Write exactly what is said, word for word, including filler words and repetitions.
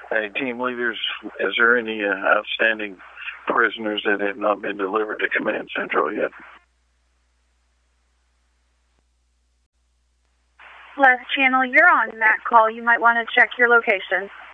Hey, team leaders, is there any uh, outstanding prisoners that have not been delivered to Command Central yet? Last channel, you're on that call. You might want to check your location.